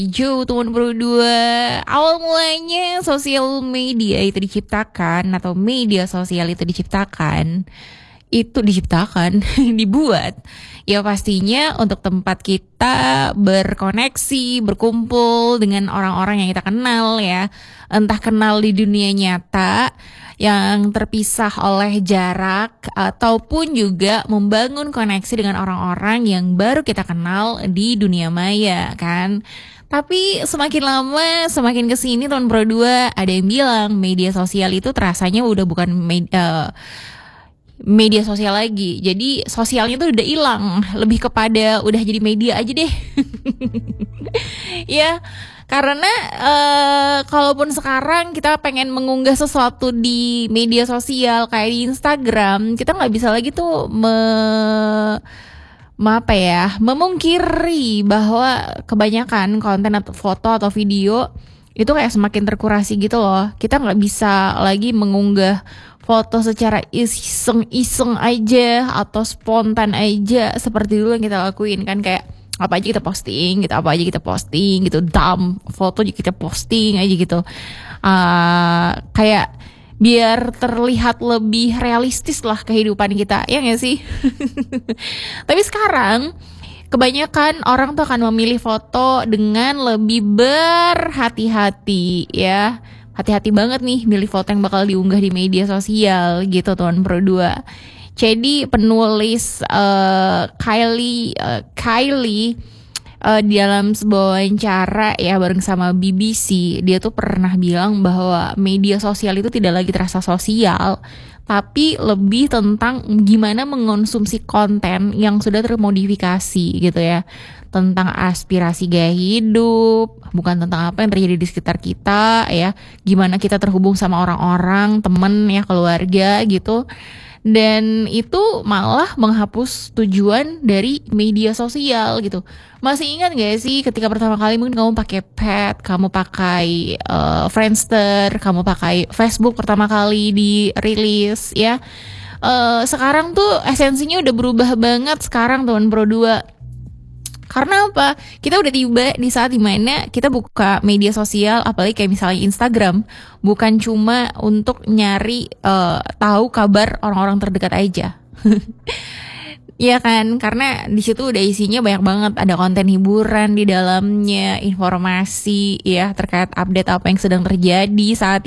Teman berdua, awal mulanya sosial media itu diciptakan atau media sosial itu diciptakan dibuat ya pastinya untuk tempat kita berkoneksi, berkumpul dengan orang-orang yang kita kenal ya, entah kenal di dunia nyata yang terpisah oleh jarak ataupun juga membangun koneksi dengan orang-orang yang baru kita kenal di dunia maya kan. Tapi semakin lama, semakin kesini tahun Pro 2 ada yang bilang media sosial itu terasanya udah bukan media sosial lagi. Jadi sosialnya tuh udah hilang, lebih kepada udah jadi media aja deh. Ya, karena kalaupun sekarang kita pengen mengunggah sesuatu di media sosial kayak di Instagram, kita nggak bisa lagi tuh memungkiri bahwa kebanyakan konten atau foto atau video itu kayak semakin terkurasi gitu loh. Kita nggak bisa lagi mengunggah foto secara iseng-iseng aja atau spontan aja seperti dulu yang kita lakuin kan, kayak apa aja kita posting gitu, dump foto kita posting aja gitu. Kayak biar terlihat lebih realistis lah kehidupan kita, ya nggak sih? Tapi sekarang kebanyakan orang tuh akan memilih foto dengan lebih berhati-hati ya. Hati-hati banget nih milih foto yang bakal diunggah di media sosial gitu Tuan Pro 2. Jadi penulis Kylie di dalam sebuah wawancara ya bareng sama BBC, dia tuh pernah bilang bahwa media sosial itu tidak lagi terasa sosial, tapi lebih tentang gimana mengonsumsi konten yang sudah termodifikasi gitu ya, tentang aspirasi gaya hidup, bukan tentang apa yang terjadi di sekitar kita ya, gimana kita terhubung sama orang-orang, temen ya, keluarga gitu. Dan itu malah menghapus tujuan dari media sosial gitu. Masih ingat gak sih ketika pertama kali mungkin kamu pakai Pet, kamu pakai Friendster, kamu pakai Facebook pertama kali dirilis ya. Sekarang tuh esensinya udah berubah banget sekarang Teman Pro 2. Karena apa? Kita udah tiba di saat dimana kita buka media sosial, apalagi kayak misalnya Instagram, bukan cuma untuk nyari tahu kabar orang-orang terdekat aja. Iya kan? Karena di situ udah isinya banyak banget, ada konten hiburan di dalamnya, informasi ya terkait update apa yang sedang terjadi saat